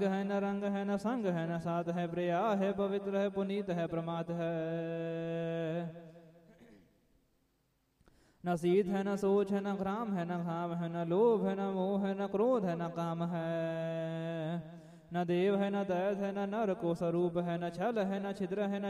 ढंग है न रंग है न संग है न साथ है, प्रिया है पवित्र है पुनीत है प्रमात है। न शीत है न सोच है न ग्राम है न घाम है, न लोभ है न मोह है न क्रोध है न काम है। न देव है न दैत है न नर को स्वरूप है, न छल है न छिद्र है न